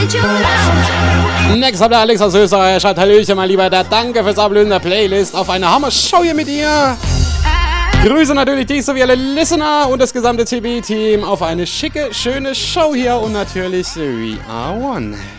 Next up der Alex aus Österreich. Er schreibt: Hallöchen, mein Lieber. Danke fürs Ablösen der Playlist. Auf eine Hammer-Show hier mit dir. Grüße natürlich dich sowie alle Listener und das gesamte TB-Team auf eine schicke, schöne Show hier. Und natürlich We Are One.